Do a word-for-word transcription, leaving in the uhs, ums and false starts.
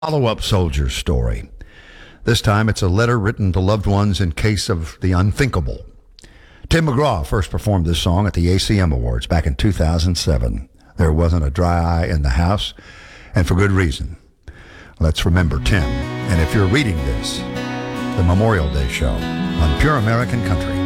Follow-up soldier story. This time it's a letter written to loved ones in case of the unthinkable. Tim McGraw first performed this song at the A C M Awards back in two thousand seven. There wasn't a dry eye in the house, and for good reason. Let's remember Tim. And if you're reading this, the Memorial Day show on Pure American Country.